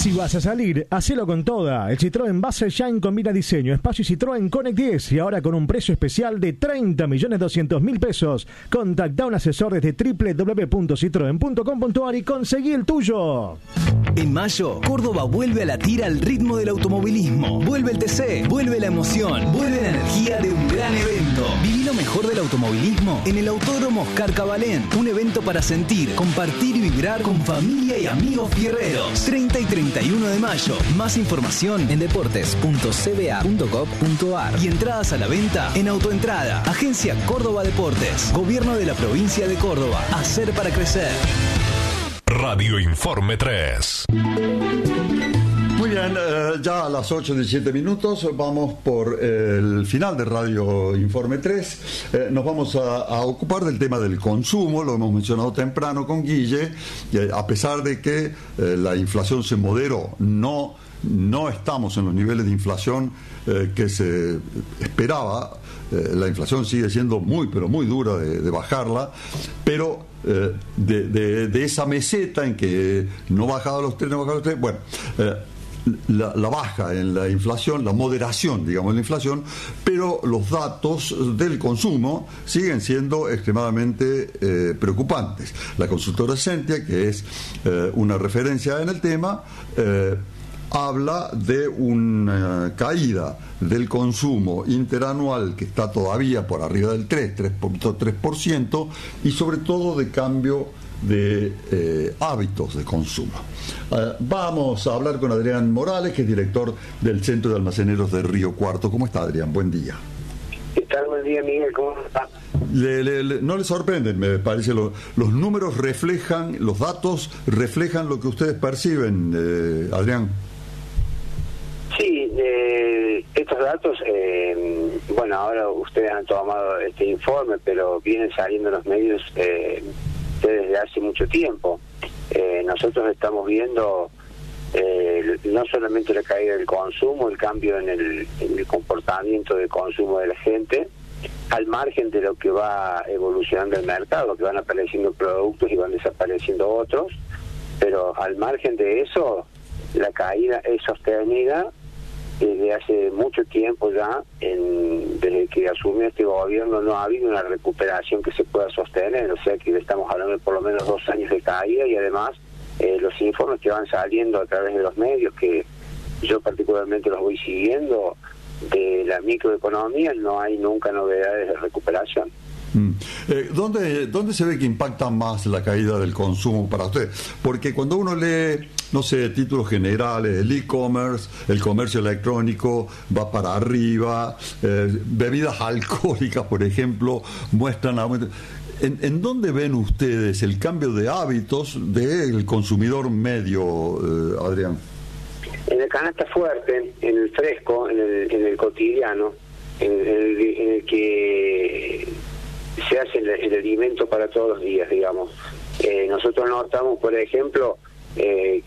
Si vas a salir, hacelo con toda. El Citroën Buzzer Shine combina diseño, espacio y Citroën Connect 10 y ahora con un precio especial de 30.200.000 pesos. Contacta a un asesor desde www.citroen.com.ar y conseguí el tuyo. En mayo, Córdoba vuelve a latir al ritmo del automovilismo. Vuelve el TC, vuelve la emoción, vuelve la energía de un gran evento. Viví lo mejor del automovilismo en el Autódromo Oscar Cabalén. Un evento para sentir, compartir y vibrar con familia y amigos fierreros. 30 y 31 de mayo. Más información en deportes.cba.gov.ar y entradas a la venta en Autoentrada. Agencia Córdoba Deportes. Gobierno de la provincia de Córdoba. Hacer para crecer. Radio Informe 3. Muy bien, ya a las 8:17 vamos por el final de Radio Informe 3. Nos vamos a ocupar del tema del consumo, lo hemos mencionado temprano con Guille. A pesar de que la inflación se moderó, no estamos en los niveles de inflación que se esperaba. La inflación sigue siendo muy, pero muy dura de bajarla, pero de esa meseta en que no bajaba los tres, bueno, la baja en la inflación, la moderación, digamos, en la inflación, pero los datos del consumo siguen siendo extremadamente preocupantes. La consultora Sentia, que es una referencia en el tema, habla de una caída del consumo interanual que está todavía por arriba del 3.3%, y sobre todo de cambio de hábitos de consumo. Vamos a hablar con Adrián Morales, que es director del Centro de Almaceneros de Río Cuarto. ¿Cómo está, Adrián? Buen día. ¿Qué tal? Buen día, Miguel. ¿Cómo está? No le sorprenden, me parece. Los números reflejan, los datos reflejan lo que ustedes perciben, Adrián. Sí, estos datos, bueno, ahora ustedes han tomado este informe, pero vienen saliendo en los medios desde hace mucho tiempo. Nosotros estamos viendo no solamente la caída del consumo, el cambio en el comportamiento de consumo de la gente, al margen de lo que va evolucionando el mercado, que van apareciendo productos y van desapareciendo otros, pero al margen de eso, la caída es sostenida desde hace mucho tiempo ya. Desde que asumió este gobierno no ha habido una recuperación que se pueda sostener, o sea que estamos hablando de por lo menos 2 años de caída, y además los informes que van saliendo a través de los medios, que yo particularmente los voy siguiendo, de la microeconomía, no hay nunca novedades de recuperación. ¿Dónde se ve que impacta más la caída del consumo para usted? Porque cuando uno lee, no sé, títulos generales, el e-commerce, el comercio electrónico va para arriba, bebidas alcohólicas, por ejemplo, muestran aumento. ¿En dónde ven ustedes el cambio de hábitos del consumidor medio, Adrián? En el canasta fuerte, en el fresco, en el cotidiano, en el que se hace el alimento para todos los días, digamos. Nosotros notamos, por ejemplo, que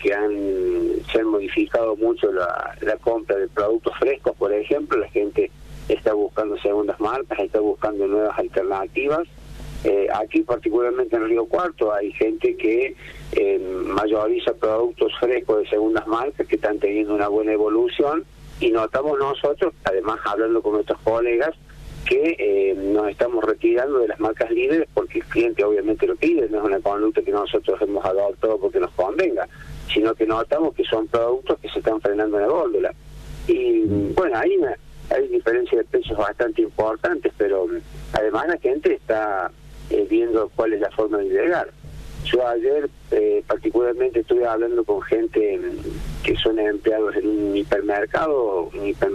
se han modificado mucho la compra de productos frescos. Por ejemplo, la gente está buscando segundas marcas, está buscando nuevas alternativas. Aquí, particularmente en Río Cuarto, hay gente que mayoriza productos frescos de segundas marcas que están teniendo una buena evolución, y notamos nosotros, además hablando con nuestros colegas, que nos estamos retirando de las marcas líderes porque el cliente obviamente lo pide, no es una conducta que nosotros hemos adoptado porque nos convenga, sino que notamos que son productos que se están frenando en la góndola. Y bueno, hay diferencias de precios bastante importantes, pero además la gente está viendo cuál es la forma de llegar. Yo ayer particularmente estuve hablando con gente que son empleados en un hipermercado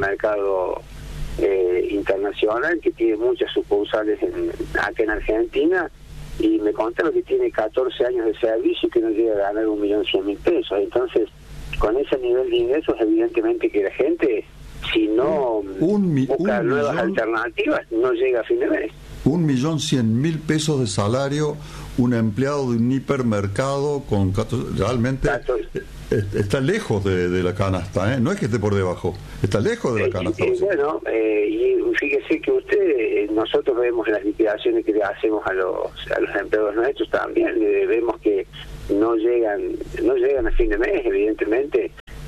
internacional que tiene muchas sucursales acá en Argentina, y me contaron que tiene 14 años de servicio y que no llega a ganar 1.100.000 pesos. Entonces, con ese nivel de ingresos, evidentemente que la gente, si no busca nuevas alternativas, no llega a fin de mes. 1.100.000 pesos de salario, un empleado de un hipermercado con realmente está lejos de la canasta, no es que esté por debajo, está lejos de la canasta. Bueno, y fíjese que nosotros vemos las liquidaciones que le hacemos a los empleados nuestros también, vemos que no llegan a fin de mes, evidentemente.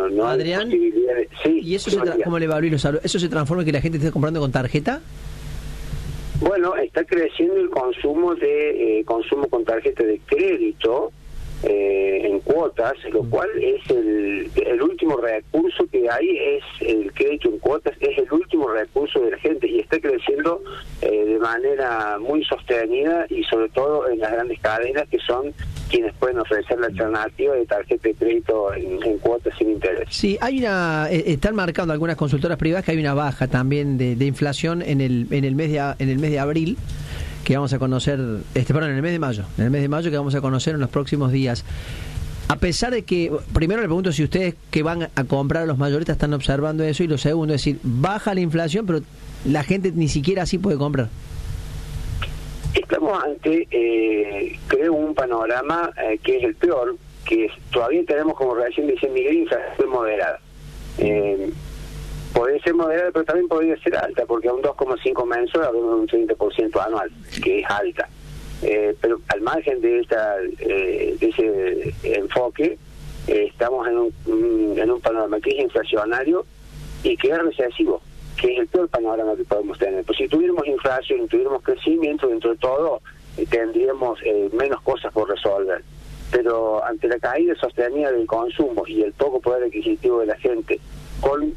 no Adrián, hay posibilidades. Sí, ¿y eso cómo le va a abrir los salud? ¿Eso se transforma en que la gente esté comprando con tarjeta? Bueno, está creciendo el consumo consumo con tarjeta de crédito en cuotas, lo cual es el último recurso que hay, es el crédito en cuotas, es el último recurso de la gente y está creciendo de manera muy sostenida y sobre todo en las grandes cadenas que son quienes pueden ofrecer la alternativa de tarjeta de crédito en cuotas sin interés. Sí, hay están marcando algunas consultoras privadas que hay una baja también de inflación en el mes de abril, que vamos a conocer, en el mes de mayo, que vamos a conocer en los próximos días. A pesar de que, primero le pregunto si ustedes que van a comprar a los mayoristas están observando eso, y lo segundo es decir, baja la inflación, pero la gente ni siquiera así puede comprar. Estamos ante, creo, un panorama que es el peor, que todavía tenemos, como recién decía Miguel, inflación moderada. Podría ser moderada, pero también podría ser alta, porque a un 2,5 mensual hablamos de un 30% anual, que es alta. Pero al margen de ese enfoque, estamos en un panorama que es inflacionario y que es recesivo, que es el peor panorama que podemos tener. Pues si tuviéramos inflación y tuviéramos crecimiento, dentro de todo, tendríamos menos cosas por resolver. Pero ante la caída sostenida del consumo y el poco poder adquisitivo de la gente, con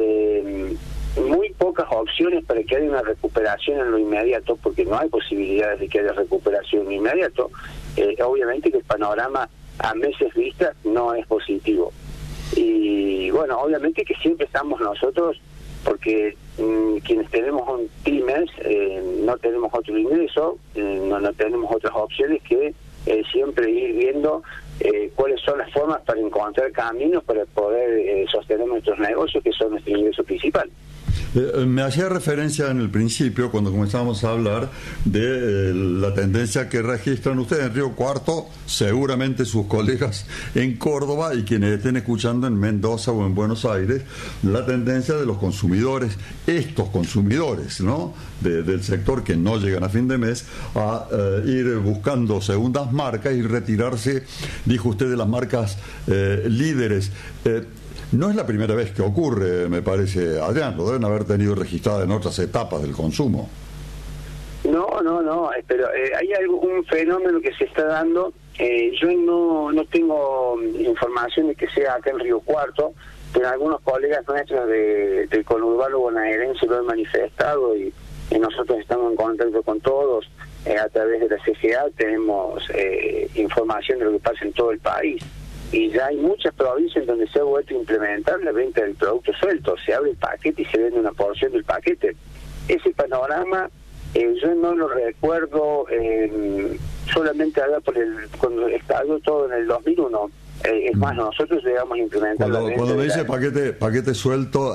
muy pocas opciones para que haya una recuperación en lo inmediato, porque no hay posibilidades de que haya recuperación en inmediato, obviamente que el panorama a meses vista no es positivo. Y bueno, obviamente que siempre estamos nosotros, porque quienes tenemos un pymes no tenemos otro ingreso, no tenemos otras opciones que siempre ir viendo cuáles son las formas para encontrar caminos para poder sostener nuestros negocios, que son nuestro ingreso principal. Me hacía referencia en el principio, cuando comenzamos a hablar de la tendencia que registran ustedes en Río Cuarto, seguramente sus colegas en Córdoba y quienes estén escuchando en Mendoza o en Buenos Aires, la tendencia de los consumidores, estos consumidores, ¿no?, del sector que no llegan a fin de mes, a ir buscando segundas marcas y retirarse, dijo usted, de las marcas líderes. No es la primera vez que ocurre, me parece, Adrián, lo deben haber tenido registrado en otras etapas del consumo. No, pero hay un fenómeno que se está dando. Yo no tengo información de que sea acá en Río Cuarto, pero algunos colegas nuestros del conurbano bonaerense lo han manifestado y nosotros estamos en contacto con todos a través de la CGA. Tenemos información de lo que pasa en todo el país. Y ya hay muchas provincias en donde se ha vuelto a implementar la venta del producto suelto. Se abre el paquete y se vende una porción del paquete. Ese panorama yo no lo recuerdo solamente allá cuando estalló todo en el 2001. Es más, nosotros llegamos a implementar cuando me dice paquete suelto,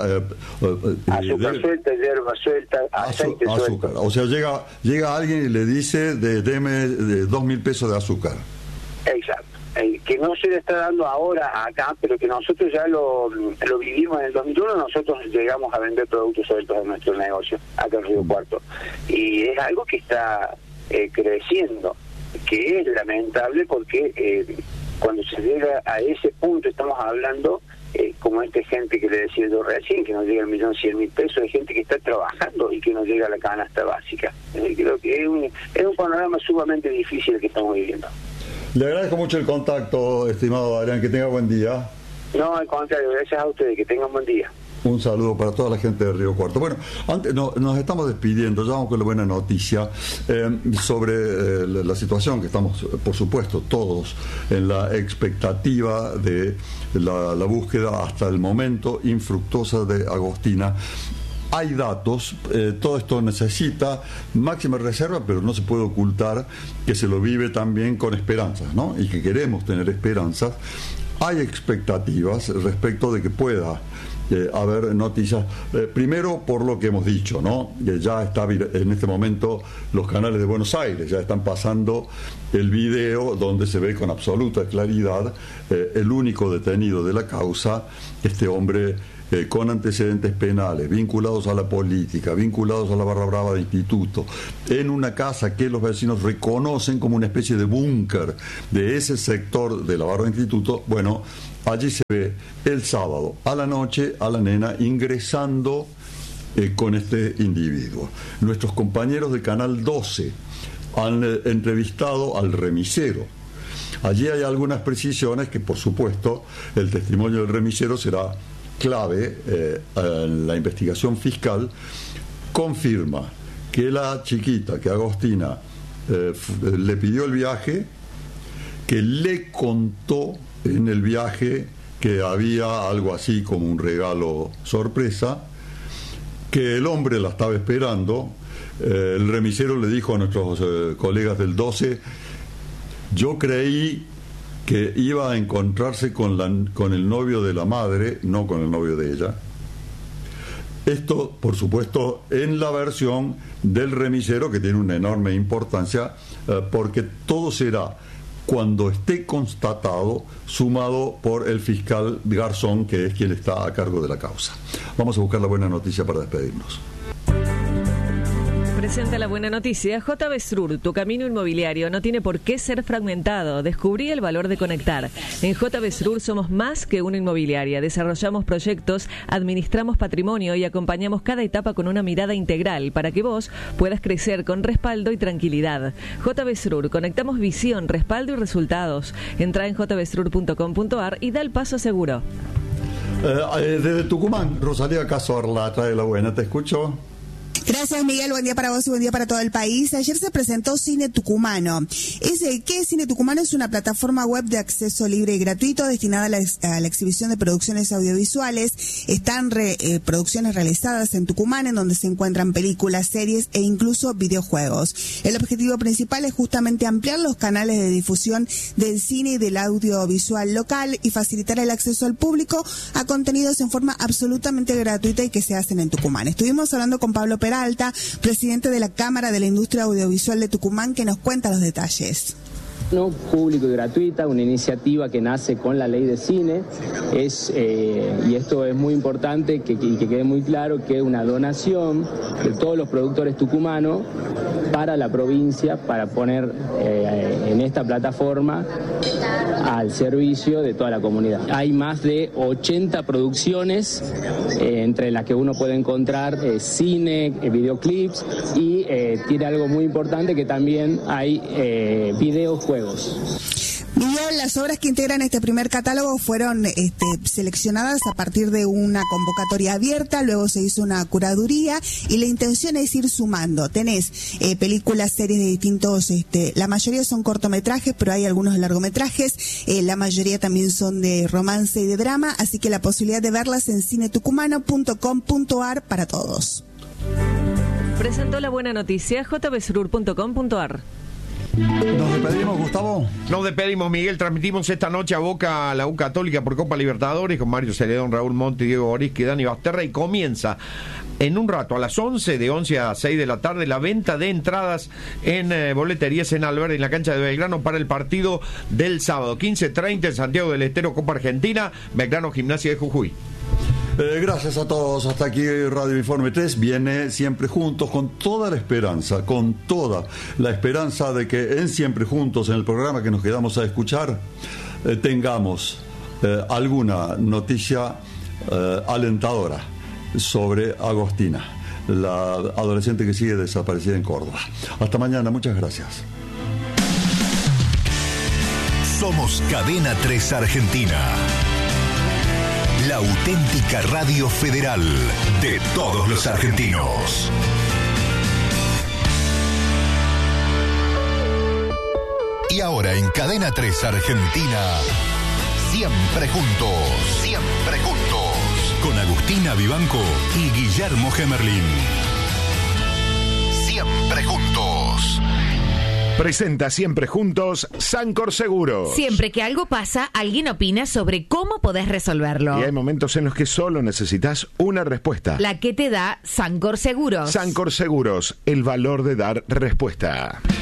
azúcar suelta, hierba suelta, aceite azúcar. Suelto. O sea, llega alguien y le dice deme 2.000 pesos de azúcar. Exacto. Que no se le está dando ahora acá, pero que nosotros ya lo vivimos en el 2001. Nosotros llegamos a vender productos sueltos en nuestro negocio acá en Río Cuarto, y es algo que está creciendo, que es lamentable, porque cuando se llega a ese punto, estamos hablando como esta gente que le decía yo recién, que no llega al 1.100.000 pesos, hay gente que está trabajando y que no llega a la canasta básica. Creo que es un panorama sumamente difícil el que estamos viviendo. Le agradezco mucho el contacto, estimado Adrián, que tenga buen día. No, al contrario, gracias a ustedes, que tengan buen día. Un saludo para toda la gente de Río Cuarto. Bueno, antes nos estamos despidiendo, ya vamos con la buena noticia sobre la situación que estamos, por supuesto, todos en la expectativa de la búsqueda hasta el momento infructuosa de Agostina. Hay datos, todo esto necesita máxima reserva, pero no se puede ocultar que se lo vive también con esperanzas, ¿no? Y que queremos tener esperanzas. Hay expectativas respecto de que pueda haber noticias, primero por lo que hemos dicho, ¿no? Que ya está en este momento los canales de Buenos Aires ya están pasando el video donde se ve con absoluta claridad el único detenido de la causa, este hombre con antecedentes penales, vinculados a la política, vinculados a la barra brava de instituto, en una casa que los vecinos reconocen como una especie de búnker de ese sector de la barra de instituto, bueno, allí se ve el sábado a la noche a la nena ingresando con este individuo. Nuestros compañeros de Canal 12 han entrevistado al remisero. Allí hay algunas precisiones que, por supuesto, el testimonio del remisero será clave en la investigación fiscal. Confirma que la chiquita, que Agostina, le pidió el viaje, que le contó en el viaje que había algo así como un regalo sorpresa, que el hombre la estaba esperando. El remisero le dijo a nuestros colegas del 12: yo creí que iba a encontrarse con el novio de la madre, no con el novio de ella. Esto, por supuesto, en la versión del remisero, que tiene una enorme importancia, porque todo será, cuando esté constatado, sumado por el fiscal Garzón, que es quien está a cargo de la causa. Vamos a buscar la buena noticia para despedirnos. Presenta la buena noticia. JB Srur, tu camino inmobiliario no tiene por qué ser fragmentado. Descubrí el valor de conectar. En JB Srur somos más que una inmobiliaria. Desarrollamos proyectos, administramos patrimonio y acompañamos cada etapa con una mirada integral para que vos puedas crecer con respaldo y tranquilidad. JB Srur, conectamos visión, respaldo y resultados. Entra en jbsrur.com.ar y da el paso seguro. Desde Tucumán, Rosalía Cazorla trae la buena. ¿Te escucho? Gracias, Miguel. Buen día para vos y buen día para todo el país. Ayer se presentó Cine Tucumano. ¿Qué es Cine Tucumano? Es una plataforma web de acceso libre y gratuito destinada a la exhibición de producciones audiovisuales. Están producciones realizadas en Tucumán, en donde se encuentran películas, series e incluso videojuegos. El objetivo principal es justamente ampliar los canales de difusión del cine y del audiovisual local y facilitar el acceso al público a contenidos en forma absolutamente gratuita y que se hacen en Tucumán. Estuvimos hablando con Pablo Peralta, presidente de la Cámara de la Industria Audiovisual de Tucumán, que nos cuenta los detalles. Público y gratuita, una iniciativa que nace con la ley de cine, y esto es muy importante que quede muy claro, que es una donación de todos los productores tucumanos para la provincia, para poner en esta plataforma al servicio de toda la comunidad. Hay más de 80 producciones, entre las que uno puede encontrar cine, videoclips, y tiene algo muy importante, que también hay videojuegos. Miguel, las obras que integran este primer catálogo fueron seleccionadas a partir de una convocatoria abierta, luego se hizo una curaduría y la intención es ir sumando. Tenés películas, series de distintos, la mayoría son cortometrajes, pero hay algunos largometrajes, la mayoría también son de romance y de drama, así que la posibilidad de verlas en cinetucumano.com.ar para todos. Presentó la buena noticia jbsrur.com.ar. Nos despedimos, Gustavo. Nos despedimos, Miguel. Transmitimos esta noche a Boca, la U Católica por Copa Libertadores, con Mario Celedón, Raúl Monti, Diego Borisky, Dani Basterra, y comienza en un rato, a las 11, de 11 a 6 de la tarde, la venta de entradas en boleterías en Alvear, en la cancha de Belgrano, para el partido del sábado, 15:30 en Santiago del Estero, Copa Argentina, Belgrano Gimnasia de Jujuy. Gracias a todos. Hasta aquí Radio Informe 3 viene Siempre Juntos, con toda la esperanza de que en Siempre Juntos, en el programa que nos quedamos a escuchar, tengamos alguna noticia alentadora sobre Agostina, la adolescente que sigue desaparecida en Córdoba. Hasta mañana, muchas gracias. Somos Cadena 3 Argentina, la auténtica radio federal de todos los argentinos. Y ahora en Cadena 3 Argentina, Siempre Juntos, Siempre Juntos, con Agustina Vivanco y Guillermo Gemerlin. Siempre Juntos. Presenta Siempre Juntos Sancor Seguros. Siempre que algo pasa, alguien opina sobre cómo podés resolverlo. Y hay momentos en los que solo necesitas una respuesta. La que te da Sancor Seguros. Sancor Seguros, el valor de dar respuesta.